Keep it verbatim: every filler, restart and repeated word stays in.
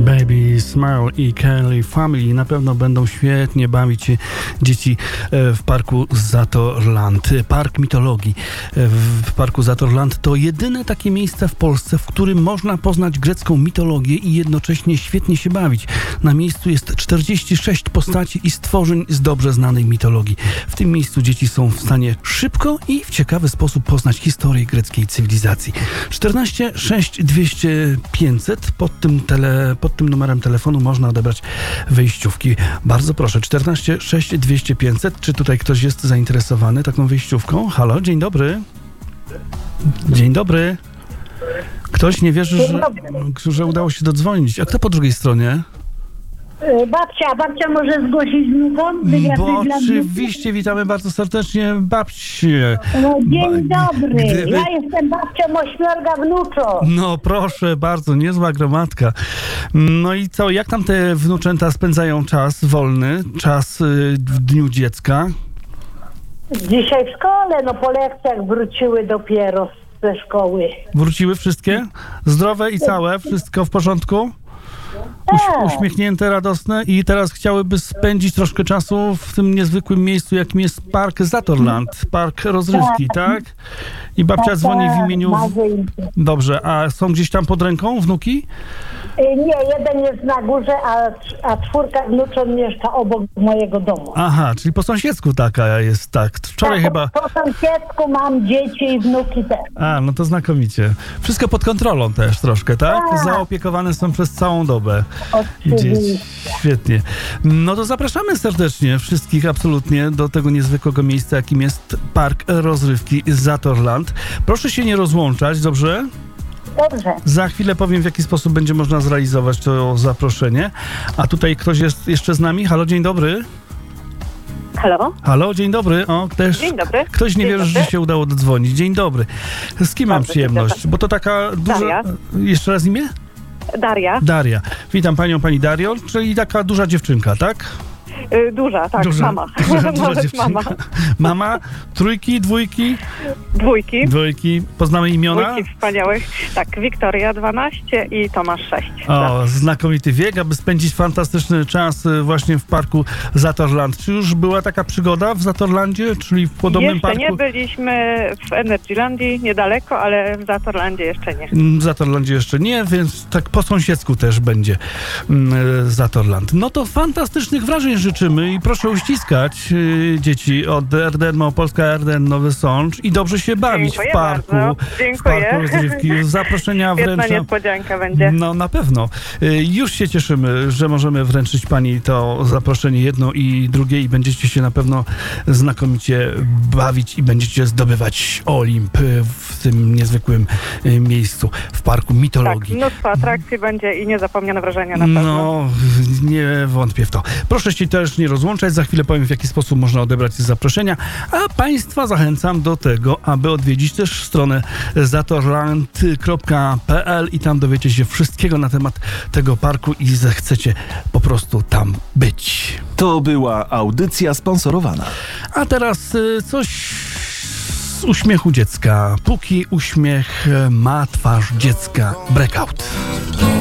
Baby Smile i Kelly Family na pewno będą świetnie bawić się dzieci w parku Zatorland. Park Mitologii w parku Zatorland to jedyne takie miejsce w Polsce, w którym można poznać grecką mitologię i jednocześnie świetnie się bawić. Na miejscu jest czterdzieści sześć postaci i stworzeń z dobrze znanej mitologii. W tym miejscu dzieci są w stanie szybko i w ciekawy sposób poznać historię greckiej cywilizacji. czternaście sześć dwieście pięćset pod tym, tele, pod tym numerem telefonu można odebrać wejściówki. Bardzo proszę, czternaście sześć dwieście pięćset. Czy tutaj ktoś jest zainteresowany taką wejściówką? Halo, dzień dobry. Dzień dobry. Ktoś nie wierzy, że, że udało się dodzwonić. A kto po drugiej stronie? Babcia, babcia może zgłosić wnuką? Bo oczywiście, witamy bardzo serdecznie babcię. No, dzień Ba- dobry, gdyby- ja jestem babcią ośmiorga wnuczo. No proszę bardzo, niezła gromadka. No i co, jak tam te wnuczęta spędzają czas wolny, czas y, w Dniu Dziecka? Dzisiaj w szkole, no po lekcjach wróciły dopiero ze szkoły. Wróciły wszystkie? Zdrowe i całe? Wszystko w porządku? Uś, uśmiechnięte, radosne i teraz chciałyby spędzić troszkę czasu w tym niezwykłym miejscu, jakim jest Park Zatorland, park rozrywki, tak? I babcia dzwoni w imieniu... Dobrze, a są gdzieś tam pod ręką wnuki? Nie, jeden jest na górze, a, a czwórka wnucząt mieszka obok mojego domu. Aha, czyli po sąsiedzku taka jest, tak. Wczoraj tak, chyba... Po sąsiedzku mam dzieci i wnuki też. A, no to znakomicie. Wszystko pod kontrolą też troszkę, tak? Tak. Zaopiekowane są przez całą dobę. Oczywiście. Dzieci. Świetnie. No to zapraszamy serdecznie wszystkich absolutnie do tego niezwykłego miejsca, jakim jest Park Rozrywki Zatorland. Proszę się nie rozłączać, dobrze? Dobrze. Za chwilę powiem, w jaki sposób będzie można zrealizować to zaproszenie. A tutaj ktoś jest jeszcze z nami. Halo, dzień dobry. Halo? Halo, dzień dobry. O, też Dzień dobry. Ktoś nie Dzień wierzy, dobry. że się udało dodzwonić. Dzień dobry. Z kim mam Bardzo przyjemność? dziękuję. Bo to taka duża... Daria. Jeszcze raz imię? Daria. Daria. Witam panią, pani Dario, czyli taka duża dziewczynka, tak? Y, duża, tak, Duża, mama. Duża, duża Nawet dziewczynka. mama. Mama, trójki, dwójki, Dwójki. dwójki. Poznamy imiona? Dwójki wspaniałych. Tak, Wiktoria dwanaście i Tomasz sześć. O, znakomity wiek, aby spędzić fantastyczny czas y, właśnie w parku Zatorland. Czy już była taka przygoda w Zatorlandzie, czyli w podobnym Jeszcze parku? nie byliśmy w Energylandii niedaleko, ale w Zatorlandzie jeszcze nie. W Zatorlandzie jeszcze nie, więc tak po sąsiedzku też będzie mm, Zatorland. No to fantastycznych wrażeń życzymy i proszę uściskać y, dzieci od R D N Małopolska, R D N Nowy Sącz i dobrze się bawić Dziękuję w parku. bardzo. W Dziękuję. parku rozrywki. Zaproszenia Świetna wręczam. niespodzianka będzie. No na pewno. Y, Już się cieszymy, że możemy wręczyć pani to zaproszenie jedno i drugie i będziecie się na pewno znakomicie bawić i będziecie zdobywać Olimp y, w tym niezwykłym y, miejscu, w parku Tak, mitologii. mnóstwo atrakcji będzie i niezapomniane wrażenia na pewno. No, nie wątpię w to. Proszę się też nie rozłączać, za chwilę powiem, w jaki sposób można odebrać zaproszenia, a państwa zachęcam do tego, aby odwiedzić też stronę zatorland kropka p l i tam dowiecie się wszystkiego na temat tego parku i zechcecie po prostu tam być. To była audycja sponsorowana. A teraz y, coś z uśmiechu dziecka. Póki uśmiech ma twarz dziecka, breakout.